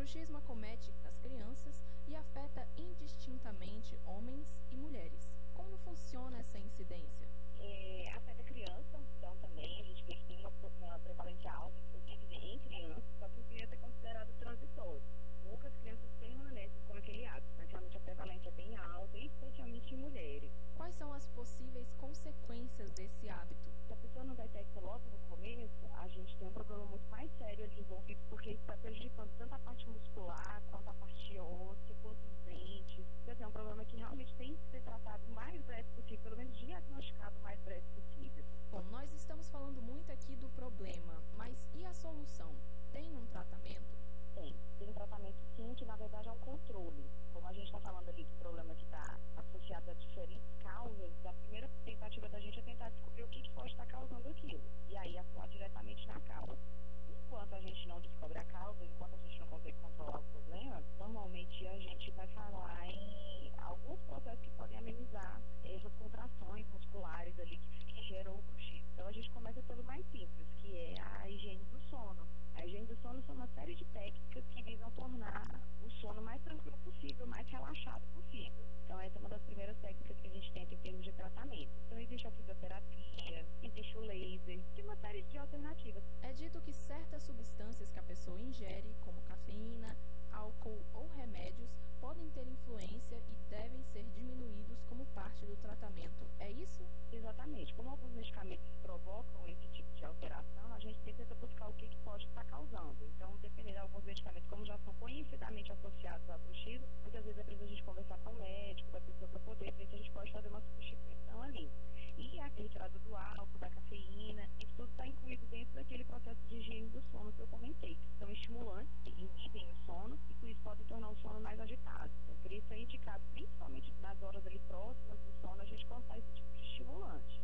bruxismo acomete as crianças e afeta indistintamente homens e mulheres. Como funciona essa incidência? Afeta a criança, então também a gente vê que tem uma prevalência alta, inclusive em crianças, só que criança é considerado transitório. Poucas crianças permanecem com aquele hábito, mas realmente a prevalência é bem alta, especialmente em mulheres. Quais são as possíveis consequências desse hábito? Se a pessoa não detecta logo no começo, a gente tem um problema muito mais sério ali envolvido, porque isso está prejudicando tanto a parte muscular, quanto a parte óssea, quanto os dentes. Então, é um problema que realmente tem que ser tratado o mais breve possível, pelo menos diagnosticado o mais breve possível. Bom, nós estamos falando muito aqui do problema, mas e a solução? Tem um tratamento? Tem um tratamento sim, que na verdade é um controle. Como a gente está falando ali do problema que está associado a diferentes causas, a primeira tentativa da gente é tentar descobrir o que pode estar causando aquilo. E aí atuar diretamente na causa. Enquanto a gente não descobre a causa, enquanto a gente não consegue controlar o problema, normalmente a gente vai falar em alguns processos que podem amenizar essas contrações musculares ali que geram o bruxismo. Então a gente começa pelo mais simples, que é a higiene do sono. A higiene do sono são uma série de técnicas que visam tornar o sono mais tranquilo possível, mais relaxado possível. Então essa é uma das primeiras técnicas que a gente tenta em termos de tratamento. Então existe a fisioterapia, existe o laser, tem uma série de alternativas. É dito que certas substâncias que a pessoa ingere, como cafeína, álcool ou remédios, podem ter influência e devem ser diminuídos como parte do tratamento. É isso? Exatamente. Como alguns medicamentos provocam esse tipo de alteração, a gente tenta buscar o que pode estar causando. Então, dependendo de alguns medicamentos, como já são conhecidamente associados a bruxismo, muitas vezes é preciso a gente conversar com o médico, da pessoa para poder ver se a gente pode fazer uma substituição ali. E a retirada do álcool, da cafeína, isso tudo está incluído dentro daquele processo de higiene do sono que eu comentei. São estimulantes que inibem o sono e por isso podem tornar o sono mais agitado. Então, por isso é indicado, principalmente nas horas ali próximas do sono, a gente cortar esse tipo de estimulante.